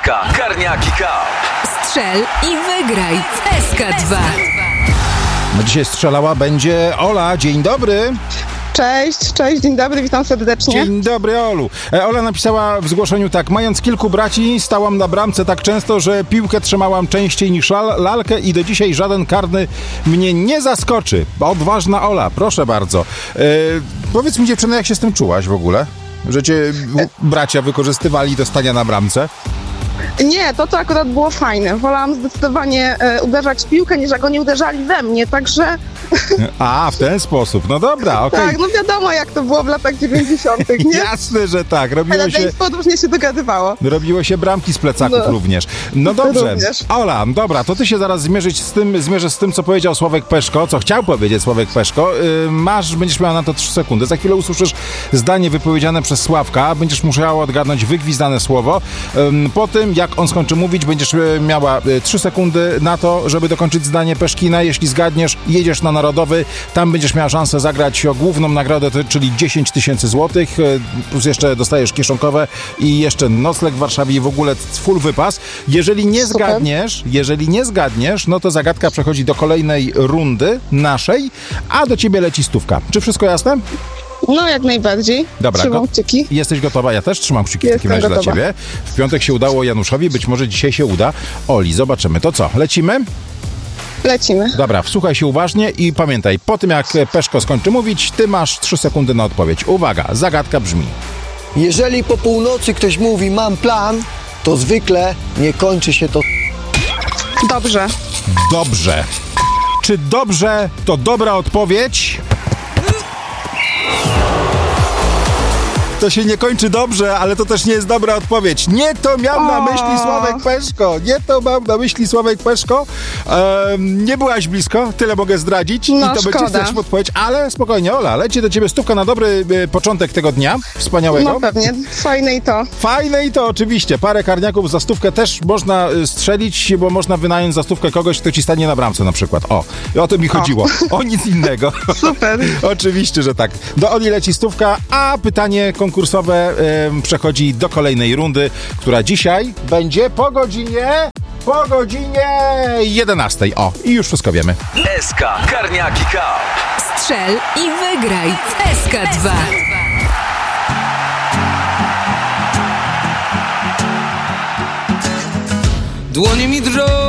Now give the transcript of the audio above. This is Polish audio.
SK Karniaki Cup. Strzel i wygraj w SK2. Dzisiaj strzelała będzie Ola. Dzień dobry. Cześć, dzień dobry, witam serdecznie. Dzień dobry, Olu. Ola napisała w zgłoszeniu tak: mając kilku braci, stałam na bramce tak często, że piłkę trzymałam częściej niż lalkę i do dzisiaj żaden karny mnie nie zaskoczy. Odważna Ola, proszę bardzo. Powiedz mi, dziewczyno, jak się z tym czułaś w ogóle? Że cię bracia wykorzystywali do stania na bramce? Nie, to akurat było fajne. Wolałam zdecydowanie uderzać w piłkę, niż jak oni uderzali we mnie, także... A, w ten sposób. No dobra, okej. Tak, no wiadomo, jak to było w latach 90., nie? Jasne, że tak. Ale podróżnie się dogadywało. Robiło się bramki z plecaków również. No dobrze. Również. Ola, dobra, to ty się zaraz zmierzysz z tym, co powiedział Sławek Peszko, co chciał powiedzieć Sławek Peszko. Będziesz miała na to 3 sekundy. Za chwilę usłyszysz zdanie wypowiedziane przez Sławka. Będziesz musiała odgadnąć wygwizdane słowo. Po tym, jak on skończy mówić, będziesz miała 3 sekundy na to, żeby dokończyć zdanie Peszkina. Jeśli zgadniesz, jedziesz na Narodowy. Tam będziesz miała szansę zagrać o główną nagrodę, czyli 10 000 złotych, plus jeszcze dostajesz kieszonkowe i jeszcze nocleg w Warszawie i w ogóle full wypas. Jeżeli nie zgadniesz, no to zagadka przechodzi do kolejnej rundy naszej, a do ciebie leci 100. Czy wszystko jasne? No, jak najbardziej. Dobra, trzymam kciuki. Jesteś gotowa? Ja też trzymam kciuki w takim razie dla ciebie. W piątek się udało Januszowi, być może dzisiaj się uda Oli. Zobaczymy. To co? Lecimy? Lecimy. Dobra, wsłuchaj się uważnie i pamiętaj, po tym jak Peszko skończy mówić, ty masz 3 sekundy na odpowiedź. Uwaga, zagadka brzmi: jeżeli po północy ktoś mówi mam plan, to zwykle nie kończy się to... Dobrze. Dobrze. Czy dobrze to dobra odpowiedź? To się nie kończy dobrze, ale to też nie jest dobra odpowiedź. Nie to miał na myśli Sławek Peszko. Nie byłaś blisko, tyle mogę zdradzić. No, i to szkoda. będzie też odpowiedź, ale spokojnie, Ola, leci do ciebie 100 na dobry początek tego dnia wspaniałego. No pewnie, fajne i to. Oczywiście. Parę karniaków za 100 też można strzelić, bo można wynająć za 100 kogoś, kto ci stanie na bramce na przykład. O to mi chodziło. O nic innego. Super. Oczywiście, że tak. Do Oli leci 100, a pytanie konkursowe przechodzi do kolejnej rundy, która dzisiaj będzie po godzinie 11. I już wszystko wiemy. SK Karniaki Cup. Strzel i wygraj w SK2. Dłonie mi drżą.